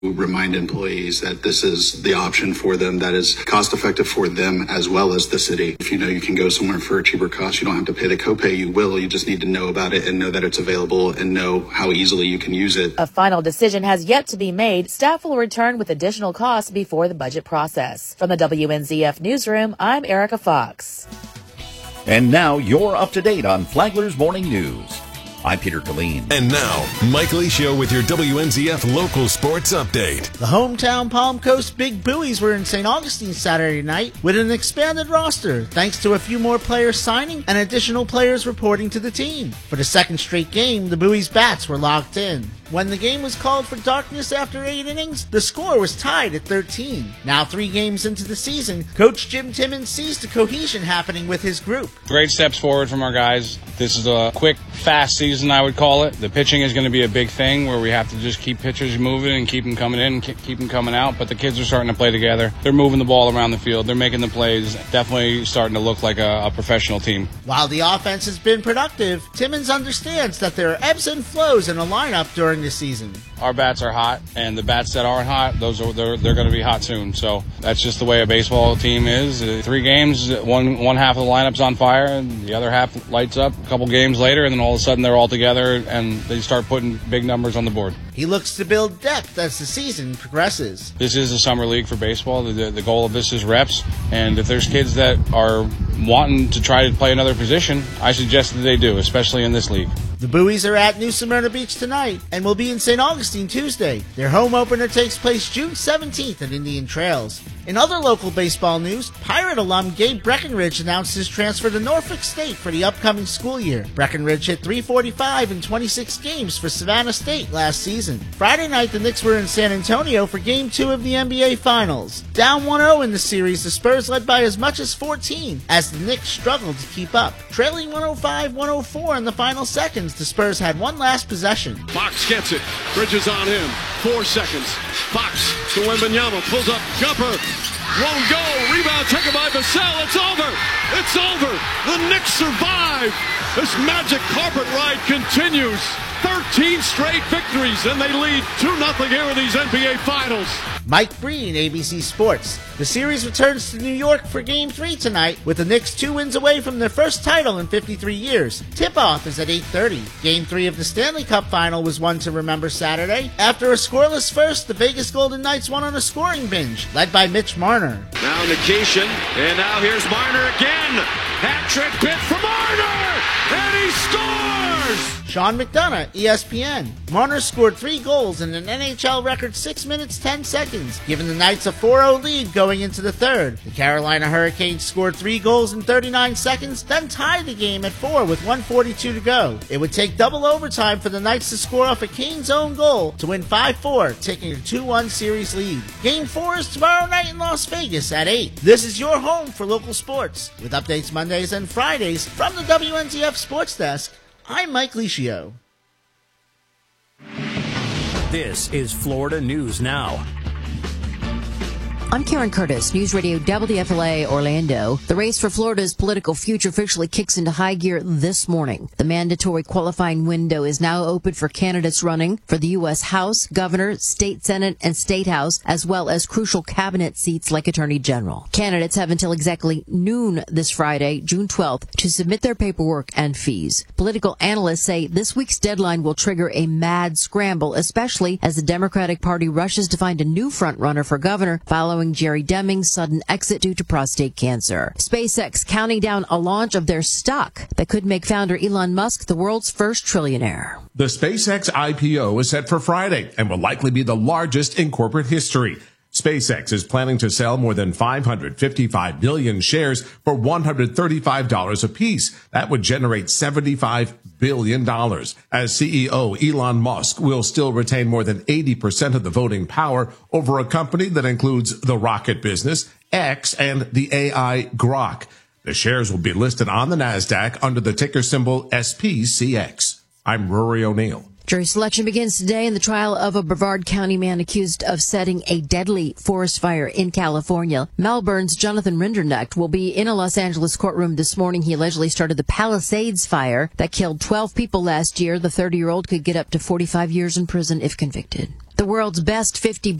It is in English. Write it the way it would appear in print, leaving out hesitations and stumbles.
remind employees that this is the option for them that is cost effective for them as well as the city. If you know you can go somewhere for a cheaper cost, you don't have to pay the copay, you will. You just need to know about it and know that it's available and know how easily you can use it. A final decision has yet to be made. Staff will return with additional costs before the budget process. From the WNZF Newsroom, I'm Erica Fox. And now you're up to date on Flagler's Morning News. I'm Peter Killeen. And now, Mike Licio with your WNZF local sports update. The hometown Palm Coast Big Buoys were in St. Augustine Saturday night with an expanded roster, thanks to a few more players signing and additional players reporting to the team. For the second straight game, the Buoys bats were locked in. When the game was called for darkness after 8 innings, the score was tied at 13. Now 3 games into the season, Coach Jim Timmons sees the cohesion happening with his group. Great steps forward from our guys. This is a quick, fast season, I would call it. The pitching is going to be a big thing where we have to just keep pitchers moving and keep them coming in and keep them coming out. But the kids are starting to play together. They're moving the ball around the field. They're making the plays. Definitely starting to look like a professional team. While the offense has been productive, Timmons understands that there are ebbs and flows in a lineup during the season. Our bats are hot, and the bats that aren't hot, they're going to be hot soon. So that's just the way a baseball team is. 3 games, one half of the lineup's on fire, and the other half lights up a couple games later, and then all of a sudden they're all together, and they start putting big numbers on the board. He looks to build depth as the season progresses. This is a summer league for baseball. The goal of this is reps, and if there's kids that are wanting to try to play another position, I suggest that they do, especially in this league. The Buoys are at New Smyrna Beach tonight and will be in St. Augustine Tuesday. Their home opener takes place June 17th at Indian Trails. In other local baseball news, Pirate alum Gabe Breckenridge announced his transfer to Norfolk State for the upcoming school year. Breckenridge hit .345 in 26 games for Savannah State last season. Friday night, the Knicks were in San Antonio for Game 2 of the NBA Finals. Down 1-0 in the series, the Spurs led by as much as 14 as the Knicks struggled to keep up. Trailing 105-104 in the final seconds, the Spurs had one last possession. Fox gets it. Bridges on him. 4 seconds. Fox to Wembanyama. Pulls up. Jumper. Won't go. Rebound taken by Vassell. It's over. It's over. The Knicks survive. This magic carpet ride continues. 13 straight victories, and they lead 2-0 here in these NBA Finals. Mike Breen, ABC Sports. The series returns to New York for Game 3 tonight, with the Knicks 2 wins away from their first title in 53 years. Tip-off is at 8:30. Game 3 of the Stanley Cup Final was one to remember Saturday. After a scoreless first, the Vegas Golden Knights won on a scoring binge, led by Mitch Marner. Now Nikishin, and now here's Marner again. Hat-trick pit for Marner, and he scores! Sean McDonough, ESPN. Marner scored 3 goals in an NHL record 6 minutes 10 seconds, giving the Knights a 4-0 lead going into the third. The Carolina Hurricanes scored 3 goals in 39 seconds, then tied the game at 4 with 1:42 to go. It would take double overtime for the Knights to score off a Kane's own goal to win 5-4, taking a 2-1 series lead. Game 4 is tomorrow night in Las Vegas at 8. This is your home for local sports, with updates Mondays and Fridays from the WNZF Sports Desk. I'm Mike Licio. This is Florida News Now. I'm Karen Curtis, News Radio WFLA Orlando. The race for Florida's political future officially kicks into high gear this morning. The mandatory qualifying window is now open for candidates running for the U.S. House, Governor, State Senate, and State House, as well as crucial cabinet seats like Attorney General. Candidates have until exactly noon this Friday, June 12th, to submit their paperwork and fees. Political analysts say this week's deadline will trigger a mad scramble, especially as the Democratic Party rushes to find a new frontrunner for governor following Jerry Deming's sudden exit due to prostate cancer. SpaceX counting down a launch of their stock that could make founder Elon Musk the world's first trillionaire. The SpaceX IPO is set for Friday and will likely be the largest in corporate history. SpaceX is planning to sell more than 555 million shares for $135 apiece. That would generate $75 billion. As CEO, Elon Musk will still retain more than 80% of the voting power over a company that includes the rocket business, X, and the AI Grok. The shares will be listed on the NASDAQ under the ticker symbol SPCX. I'm Rory O'Neill. Jury selection begins today in the trial of a Brevard County man accused of setting a deadly forest fire in California. Melbourne's Jonathan Rinderknecht will be in a Los Angeles courtroom this morning. He allegedly started the Palisades fire that killed 12 people last year. The 30-year-old could get up to 45 years in prison if convicted. The world's best 50